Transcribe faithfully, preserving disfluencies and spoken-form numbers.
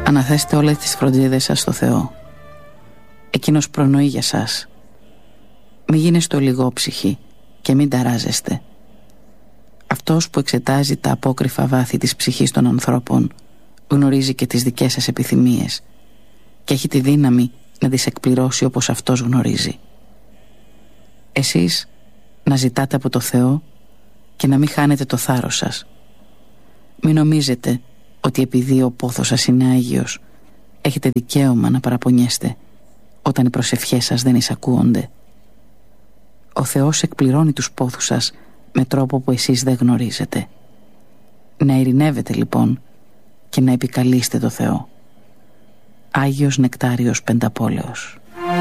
Αναθέστε όλες τις φροντίδες σας στο Θεό. Εκείνος προνοεί για σας. Μη γίνεστε ολιγόψυχοι και μην ταράζεστε. Αυτός που εξετάζει τα απόκρυφα βάθη της ψυχής των ανθρώπων γνωρίζει και τις δικές σας επιθυμίες και έχει τη δύναμη να τις εκπληρώσει όπως αυτός γνωρίζει. Εσείς να ζητάτε από το Θεό και να μην χάνετε το θάρρος σας. Μην νομίζετε ότι επειδή ο πόθος σας είναι άγιος έχετε δικαίωμα να παραπονιέστε όταν οι προσευχές σας δεν εισακούονται. Ο Θεός εκπληρώνει τους πόθους σας με τρόπο που εσείς δεν γνωρίζετε. Να ειρηνεύετε λοιπόν και να επικαλείστε το Θεό. Άγιος Νεκτάριος Πενταπόλεως.